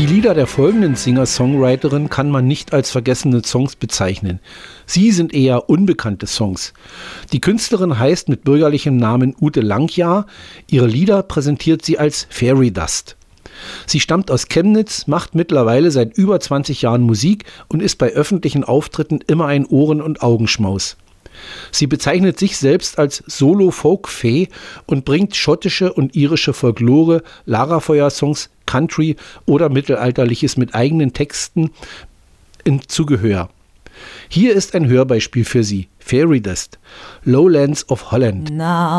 Die Lieder der folgenden Singer-Songwriterin kann man nicht als vergessene Songs bezeichnen. Sie sind eher unbekannte Songs. Die Künstlerin heißt mit bürgerlichem Namen Ute Langjahr. Ihre Lieder präsentiert sie als Fairy Dust. Sie stammt aus Chemnitz, macht mittlerweile seit über 20 Jahren Musik und ist bei öffentlichen Auftritten immer ein Ohren- und Augenschmaus. Sie bezeichnet sich selbst als Solo-Folk-Fee und bringt schottische und irische Folklore, Lagerfeuer-Songs, Country oder Mittelalterliches mit eigenen Texten zu Gehör. Hier ist ein Hörbeispiel für Sie. Fairy Dust, Lowlands of Holland. Now